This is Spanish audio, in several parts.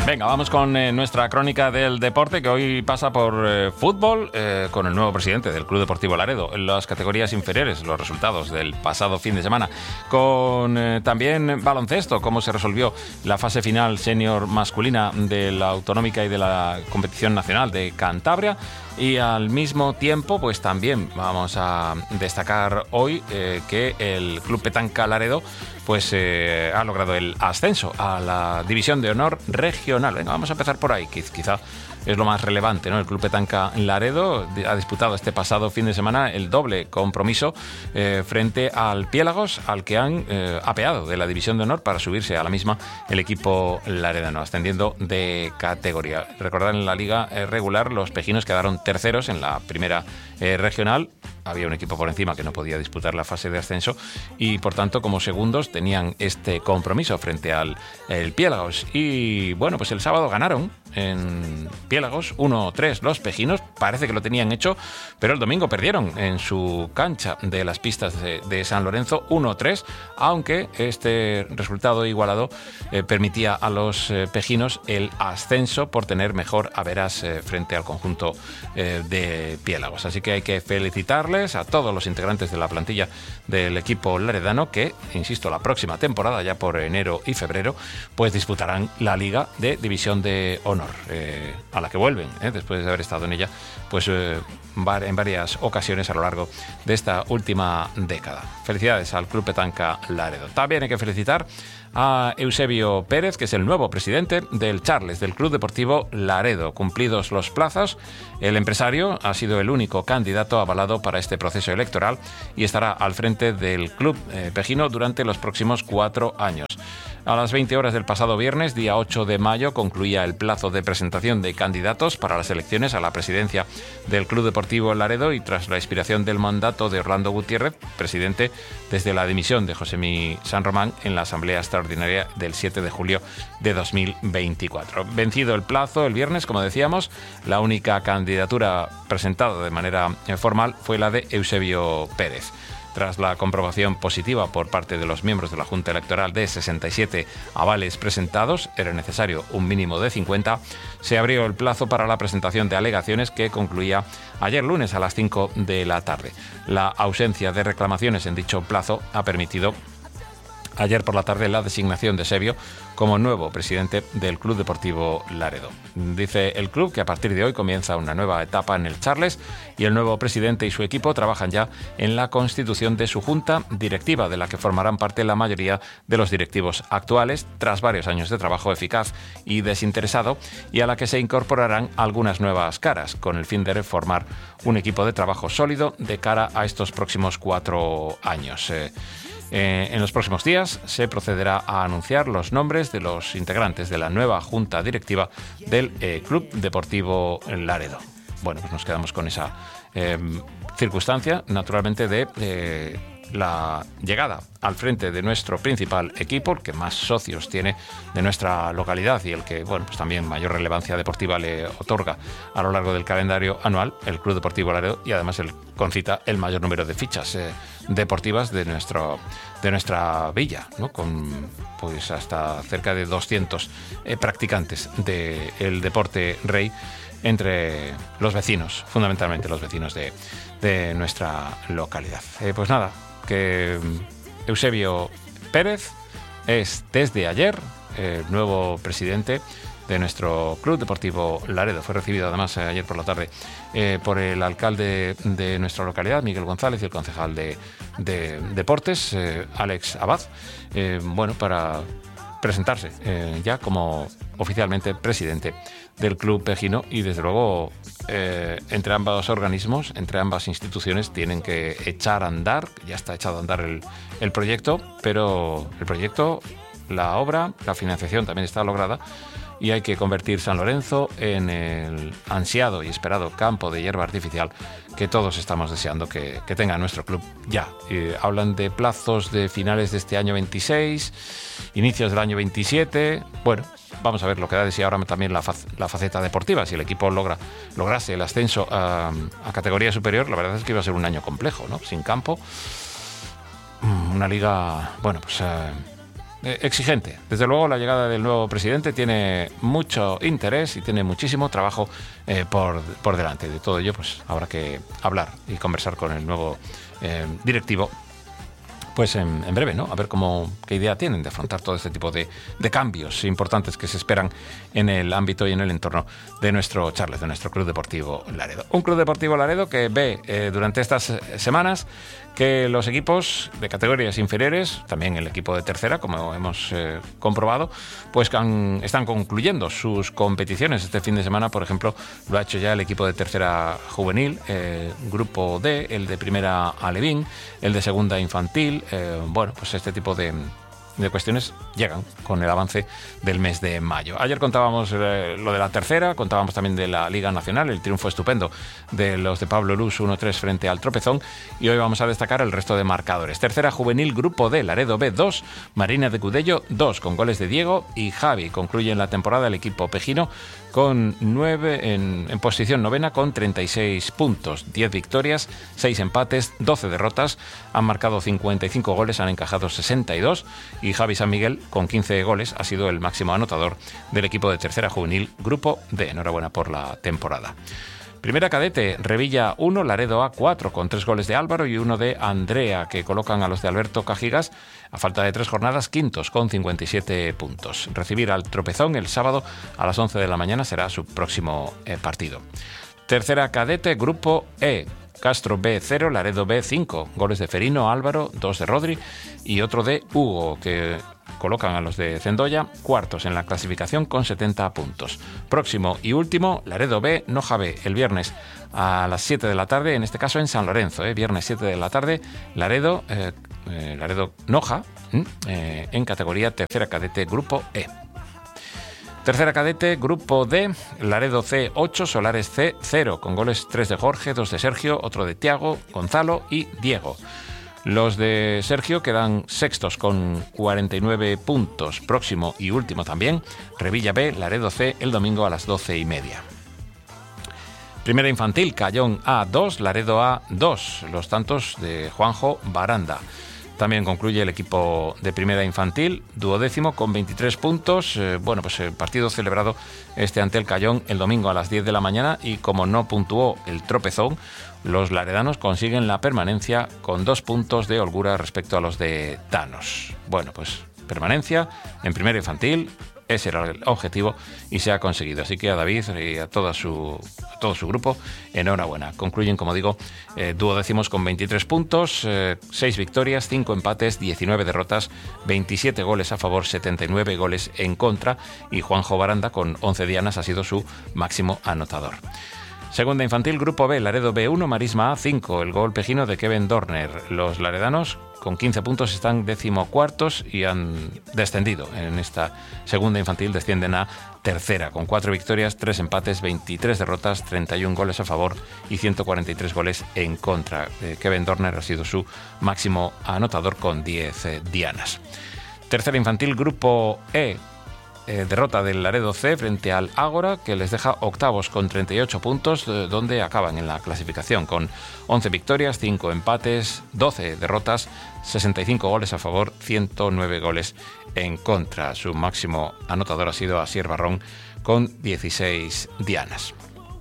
Venga, vamos con nuestra crónica del deporte, que hoy pasa por fútbol, con el nuevo presidente del Club Deportivo Laredo, en las categorías inferiores, los resultados del pasado fin de semana, con también baloncesto, cómo se resolvió la fase final senior masculina de la autonómica y de la competición nacional de Cantabria. Y al mismo tiempo, pues también vamos a destacar hoy que el Club Petanca Laredo pues ha logrado el ascenso a la División de Honor Regional. Venga, vamos a empezar por ahí, que quizá es lo más relevante, ¿no? El Club Petanca Laredo ha disputado este pasado fin de semana el doble compromiso frente al Piélagos, al que han apeado de la División de Honor para subirse a la misma el equipo laredano, ascendiendo de categoría. Recordar, en la liga regular los pejinos quedaron terceros en la primera regional. Había un equipo por encima que no podía disputar la fase de ascenso y, por tanto, como segundos tenían este compromiso frente al Piélagos. Y bueno, pues el sábado ganaron en Piélagos 1-3 los pejinos. Parece que lo tenían hecho, pero el domingo perdieron en su cancha de las pistas de San Lorenzo 1-3, aunque este resultado igualado permitía a los pejinos el ascenso por tener mejor averas frente al conjunto de Piélagos. Así que hay que felicitarles a todos los integrantes de la plantilla del equipo laredano que, insisto, la próxima temporada, ya por enero y febrero, pues disputarán la Liga de División de Honor, a la que vuelven, después de haber estado en ella pues en varias ocasiones a lo largo de esta última década. Felicidades al Club Petanca Laredo. También hay que felicitar a Eusebio Pérez, que es el nuevo presidente del Charles, del Club Deportivo Laredo. Cumplidos los plazos, el empresario ha sido el único candidato avalado para este proceso electoral y estará al frente del club pejino durante los próximos 4 años. A las 20 horas del pasado viernes, día 8 de mayo, concluía el plazo de presentación de candidatos para las elecciones a la presidencia del Club Deportivo Laredo, y tras la expiración del mandato de Orlando Gutiérrez, presidente, desde la dimisión de Josemi San Román en la Asamblea Extraordinaria del 7 de julio de 2024. Vencido el plazo el viernes, como decíamos, la única candidatura presentada de manera formal fue la de Eusebio Pérez. Tras la comprobación positiva por parte de los miembros de la Junta Electoral de 67 avales presentados, era necesario un mínimo de 50, se abrió el plazo para la presentación de alegaciones, que concluía ayer lunes a las 5 de la tarde. La ausencia de reclamaciones en dicho plazo ha permitido ayer por la tarde la designación de Eusebio como nuevo presidente del Club Deportivo Laredo. Dice el club que a partir de hoy comienza una nueva etapa en el Charles, y el nuevo presidente y su equipo trabajan ya en la constitución de su junta directiva, de la que formarán parte la mayoría de los directivos actuales, tras varios años de trabajo eficaz y desinteresado, y a la que se incorporarán algunas nuevas caras, con el fin de formar un equipo de trabajo sólido de cara a estos próximos 4 años. En los próximos días se procederá a anunciar los nombres de los integrantes de la nueva junta directiva del Club Deportivo Laredo. Bueno, pues nos quedamos con esa circunstancia, naturalmente, de la llegada al frente de nuestro principal equipo, el que más socios tiene de nuestra localidad y el que, bueno, pues también mayor relevancia deportiva le otorga a lo largo del calendario anual, el Club Deportivo Laredo, y además concita el mayor número de fichas deportivas de nuestra villa, ¿no? Con pues hasta cerca de 200 practicantes del deporte rey entre los vecinos, fundamentalmente los vecinos de nuestra localidad. Pues nada, que Eusebio Pérez es desde ayer el nuevo presidente de nuestro Club Deportivo Laredo. Fue recibido además ayer por la tarde por el alcalde de nuestra localidad, Miguel González, y el concejal de Deportes, Alex Abad, para presentarse ya como oficialmente presidente del club pejino. Y desde luego entre ambos organismos, entre ambas instituciones, tienen que echar a andar, ya está echado a andar el proyecto, pero el proyecto, la obra, la financiación también está lograda, y hay que convertir San Lorenzo en el ansiado y esperado campo de hierba artificial que todos estamos deseando que tenga nuestro club ya. Hablan de plazos de finales de este año 26, inicios del año 27. Bueno, vamos a ver lo que da de sí ahora también la faceta deportiva. Si el equipo lograse el ascenso a categoría superior, la verdad es que iba a ser un año complejo, ¿no? Sin campo, una liga, exigente. Desde luego, la llegada del nuevo presidente tiene mucho interés y tiene muchísimo trabajo por delante. De todo ello, pues habrá que hablar y conversar con el nuevo directivo, pues en breve, ¿no? A ver qué idea tienen de afrontar todo este tipo de cambios importantes que se esperan en el ámbito y en el entorno de nuestro Charles, de nuestro Club Deportivo Laredo. Un Club Deportivo Laredo que ve durante estas semanas que los equipos de categorías inferiores, también el equipo de tercera, como hemos comprobado, pues están concluyendo sus competiciones. Este fin de semana, por ejemplo, lo ha hecho ya el equipo de tercera juvenil, grupo D, el de primera alevín, el de segunda infantil. Bueno, pues este tipo de cuestiones llegan con el avance del mes de mayo. Ayer contábamos lo de la tercera, contábamos también de la Liga Nacional, el triunfo estupendo de los de Pablo Luz 1-3 frente al Tropezón, y hoy vamos a destacar el resto de marcadores. Tercera juvenil, grupo D, Laredo B 2, Marina de Cudello 2, con goles de Diego y Javi. Concluye en la temporada el equipo pejino con 9 en posición novena con 36 puntos, 10 victorias, 6 empates, 12 derrotas, han marcado 55 goles, han encajado 62, y Javi San Miguel con 15 goles ha sido el máximo anotador del equipo de tercera juvenil grupo D. Enhorabuena por la temporada. Primera cadete, Revilla 1, Laredo A 4, con 3 goles de Álvaro y 1 de Andrea, que colocan a los de Alberto Cajigas, a falta de 3 jornadas, quintos con 57 puntos. Recibir al Tropezón el sábado a las 11 de la mañana será su próximo partido. Tercera cadete, grupo E, Castro B 0, Laredo B 5, goles de Ferino, Álvaro, 2 de Rodri y otro de Hugo, que colocan a los de Cendoya cuartos en la clasificación con 70 puntos. Próximo y último, Laredo B, Noja B, el viernes a las 7 de la tarde, en este caso en San Lorenzo, viernes 7 de la tarde, Laredo Noja, en categoría tercera cadete grupo E. Tercera cadete, grupo D, Laredo C 8, Solares C 0, con goles 3 de Jorge, 2 de Sergio, otro de Tiago, Gonzalo y Diego. Los de Sergio quedan sextos con 49 puntos. Próximo y último también, Revilla B, Laredo C, el domingo a las 12:30. Primera infantil, Cayón A 2, Laredo A 2, los tantos de Juanjo Baranda. También concluye el equipo de primera infantil, duodécimo con 23 puntos. Bueno, pues el partido celebrado ante el Cayón el domingo a las 10 de la mañana, y como no puntuó el Tropezón, los laredanos consiguen la permanencia con 2 puntos de holgura respecto a los de Thanos. Bueno, pues permanencia en primera infantil, ese era el objetivo y se ha conseguido. Así que a David y a todo su grupo, enhorabuena. Concluyen, como digo, duodécimos con 23 puntos, 6 victorias, 5 empates, 19 derrotas, 27 goles a favor, 79 goles en contra, y Juanjo Baranda con 11 dianas ha sido su máximo anotador. Segunda infantil, grupo B, Laredo B1, Marisma A5, el gol pejino de Kevin Dorner. Los laredanos con 15 puntos están decimocuartos y han descendido. En esta segunda infantil descienden a tercera, con 4 victorias, 3 empates, 23 derrotas, 31 goles a favor y 143 goles en contra. Kevin Dorner ha sido su máximo anotador con 10 dianas. Tercera infantil, grupo E, derrota del Laredo C frente al Ágora, que les deja octavos con 38 puntos, donde acaban en la clasificación con 11 victorias, 5 empates, 12 derrotas, 65 goles a favor, 109 goles en contra. Su máximo anotador ha sido Asier Barrón con 16 dianas.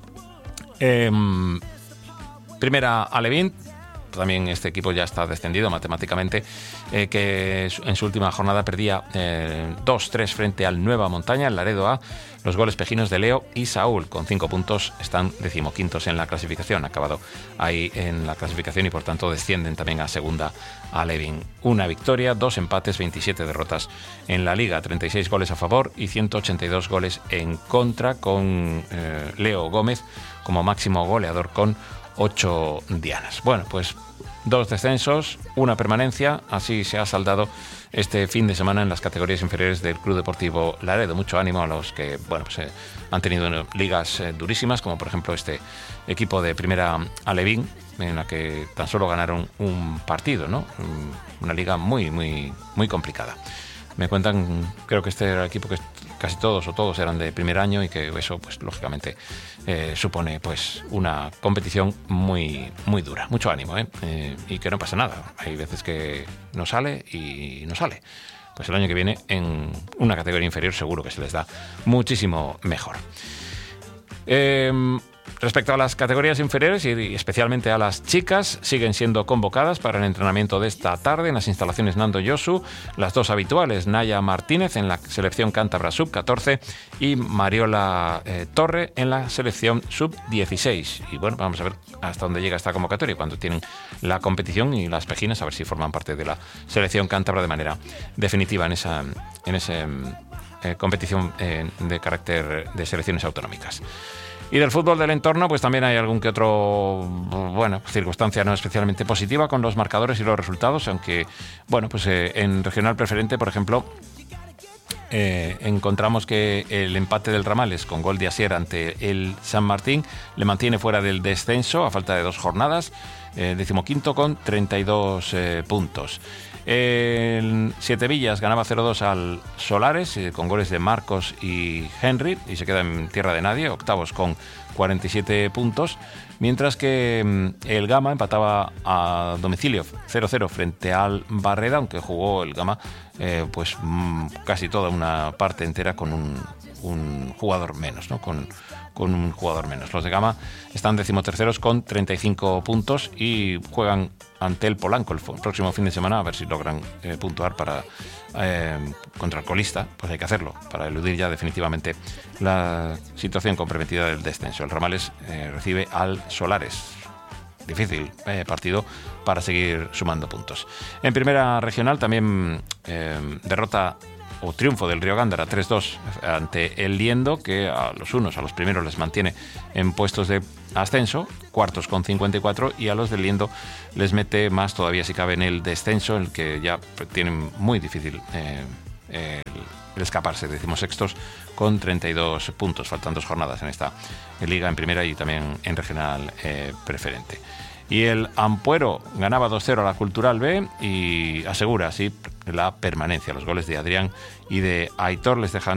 Primera alevín. También este equipo ya está descendido matemáticamente, que en su última jornada perdía 2-3 frente al Nueva Montaña, el Laredo A. Los goles pejinos de Leo y Saúl, con 5 puntos, están decimoquintos en la clasificación. Acabado ahí en la clasificación y por tanto descienden también a segunda alevín. 1 victoria, 2 empates, 27 derrotas en la liga, 36 goles a favor y 182 goles en contra, con Leo Gómez como máximo goleador con 8 dianas. Bueno, pues 2 descensos, 1 permanencia, así se ha saldado este fin de semana en las categorías inferiores del Club Deportivo Laredo. Mucho ánimo a los que, bueno, pues han tenido ligas durísimas, como por ejemplo este equipo de primera alevín, en la que tan solo ganaron un partido, ¿no? Una liga muy, muy, muy complicada. Me cuentan, creo que este era el equipo que casi todos eran de primer año, y que eso, pues lógicamente, supone pues una competición muy, muy dura. Mucho ánimo, y que no pasa nada. Hay veces que no sale y no sale. pues el año que viene en una categoría inferior seguro que se les da muchísimo mejor. Respecto a las categorías inferiores y especialmente a las chicas, siguen siendo convocadas para el entrenamiento de esta tarde en las instalaciones Nando Yosu, las dos habituales, Naya Martínez en la selección cántabra sub-14 y Mariola Torre en la selección sub-16. Y bueno, vamos a ver hasta dónde llega esta convocatoria, cuando tienen la competición y las pejinas, a ver si forman parte de la selección cántabra de manera definitiva en esa competición de carácter de selecciones autonómicas. Y del fútbol del entorno, pues también hay algún que otro, circunstancia no especialmente positiva con los marcadores y los resultados, aunque, en regional preferente, por ejemplo, encontramos que el empate del Ramales con gol de Asier ante el San Martín le mantiene fuera del descenso a falta de 2 jornadas, 15º con 32 puntos. El Siete Villas ganaba 0-2 al Solares con goles de Marcos y Henry y se queda en tierra de nadie, octavos con 47 puntos, mientras que el Gama empataba a domicilio 0-0 frente al Barreda, aunque jugó el Gama casi toda una parte entera con un jugador menos, ¿no? Con un jugador menos. Los de Gama están 13º con 35 puntos y juegan ante el Polanco el próximo fin de semana, a ver si logran puntuar para contra el colista. Pues hay que hacerlo para eludir ya definitivamente la situación comprometida del descenso. El Ramales recibe al Solares. Difícil partido para seguir sumando puntos. En primera regional también derrota o triunfo del Río Gándara 3-2 ante el Liendo, que a los primeros les mantiene en puestos de ascenso, cuartos con 54, y a los del Liendo les mete más todavía si cabe en el descenso, en el que ya tienen muy difícil el escaparse, decimosextos con 32 puntos, faltan 2 jornadas en esta liga en primera y también en regional preferente. Y el Ampuero ganaba 2-0 a la Cultural B y asegura así la permanencia. Los goles de Adrián y de Aitor les dejan